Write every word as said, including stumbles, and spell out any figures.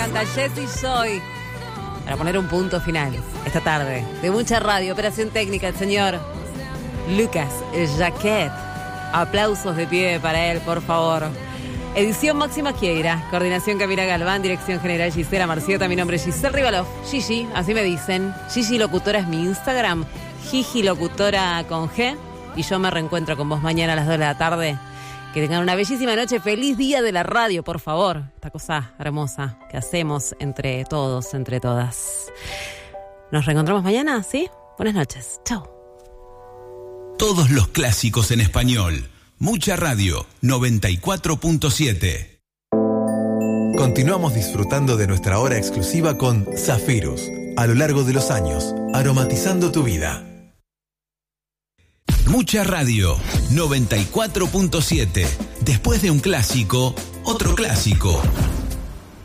Canta Jessy Joy para poner un punto final esta tarde de mucha radio. Operación técnica el señor Lucas Jaquet. Aplausos de pie para él, por favor. Edición Máxima Quieira, coordinación Camila Galván, dirección general Gisela Marciota. Mi nombre es Giselle Rivalov, Gigi, así me dicen. Gigi Locutora es mi Instagram, Gigi Locutora con G. Y yo me reencuentro con vos mañana a las dos de la tarde. Que tengan una bellísima noche. Feliz día de la radio, por favor. Esta cosa hermosa que hacemos entre todos, entre todas. Nos reencontramos mañana, ¿sí? Buenas noches. Chau. Todos los clásicos en español. Mucha Radio, noventa y cuatro punto siete. Continuamos disfrutando de nuestra hora exclusiva con Zafirus. A lo largo de los años, aromatizando tu vida. Mucha Radio, noventa y cuatro punto siete. Después de un clásico, otro clásico.